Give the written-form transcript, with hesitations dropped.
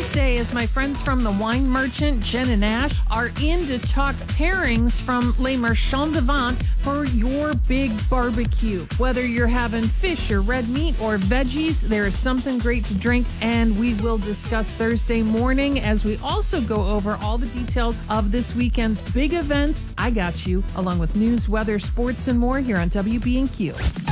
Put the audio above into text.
Thursday as my friends from the wine merchant, Jen and Ash, are in to talk pairings from Les Marchands de Vente for your big barbecue. Whether you're having fish or red meat or veggies, there is something great to drink, and we will discuss Thursday morning as we also go over all the details of this weekend's big events. I got you, along with news, weather, sports, and more here on WB&Q.